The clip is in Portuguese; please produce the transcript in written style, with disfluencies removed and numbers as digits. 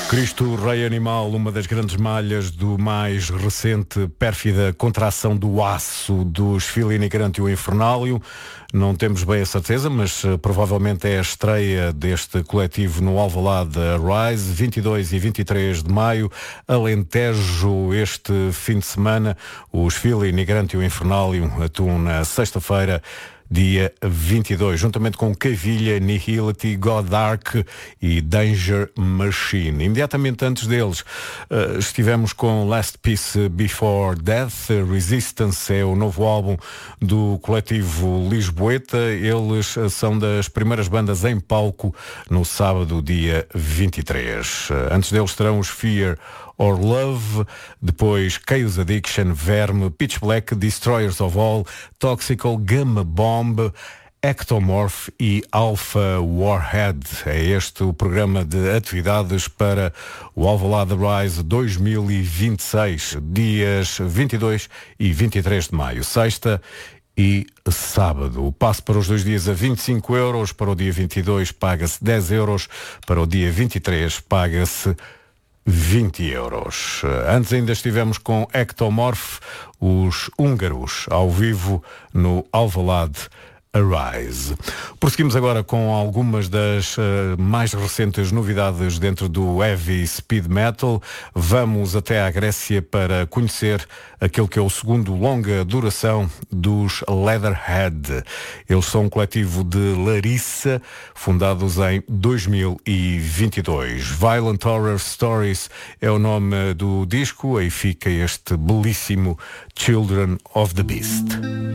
Cristo Rei Animal, uma das grandes malhas do mais recente pérfida contração do aço dos Fili Grant e o Infernalium. Não temos bem a certeza, mas provavelmente é a estreia deste coletivo no Alvalade Rise, 22 e 23 de maio, Alentejo, este fim de semana. Os Fili Grant e o Infernalium atuam na sexta-feira, dia 22, juntamente com Cavilha, Nihility, Godark e Danger Machine. Imediatamente antes deles estivemos com Last Peace Before Death. Resistance é o novo álbum do coletivo lisboeta. Eles são das primeiras bandas em palco no sábado, dia 23. Antes deles terão os Fear or Love, depois Chaos Addiction, Verme, Pitch Black, Destroyers of All, Toxical, Gamma Bomb, Ectomorph e Alpha Warhead. É este o programa de atividades para o Alvalade Rise 2026, dias 22 e 23 de maio, sexta e sábado. O passo para os 2 dias a 25 euros, para o dia 22 paga-se 10 euros, para o dia 23 paga-se 20 euros. Antes ainda estivemos com Ectomorph, os húngaros, ao vivo no Alvalade Arise. Prosseguimos agora com algumas das mais recentes novidades dentro do Heavy Speed Metal. Vamos até à Grécia para conhecer aquele que é o segundo longa duração dos Leatherhead. Eles são um coletivo de Larissa, fundados em 2022. Violent Horror Stories é o nome do disco, aí fica este belíssimo Children of the Beast.